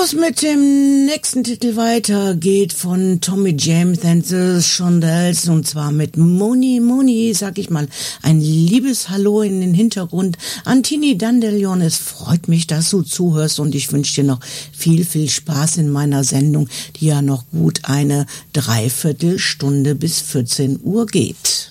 Bevor es mit dem nächsten Titel weitergeht von Tommy James and the Shondells, und zwar mit Moni Moni, sag ich mal ein liebes Hallo in den Hintergrund an Tini Dandelion. Es freut mich, dass du zuhörst, und ich wünsche dir noch viel, viel Spaß in meiner Sendung, die ja noch gut eine Dreiviertelstunde bis 14 Uhr geht.